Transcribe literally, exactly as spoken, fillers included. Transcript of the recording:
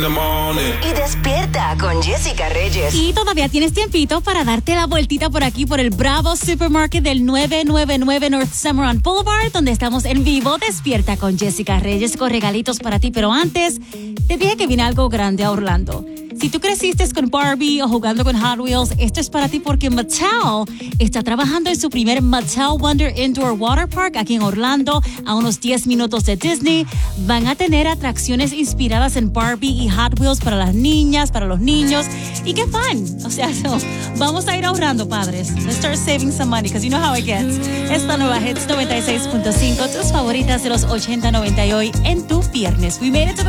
Y despierta con Jessica Reyes. Y todavía tienes tiempito para darte la vueltita por aquí por el Bravo Supermarket del nueve noventa y nueve North Summerall Boulevard, donde estamos en vivo. Despierta con Jessica Reyes con regalitos para ti. Pero antes, te dije que viene algo grande a Orlando. Si tú creciste con Barbie o jugando con Hot Wheels, esto es para ti porque Mattel está trabajando en su primer Mattel Wonder Indoor Water Park aquí en Orlando, a unos diez minutos de Disney. Van a tener atracciones inspiradas en Barbie y Hot Wheels para las niñas, para los niños. Y qué fun. O sea, so, vamos a ir ahorrando, padres. Let's start saving some money, because you know how it gets. Esta nueva Hits noventa y seis punto cinco, tus favoritas de los ochenta, noventa y hoy en tu viernes. We made it to the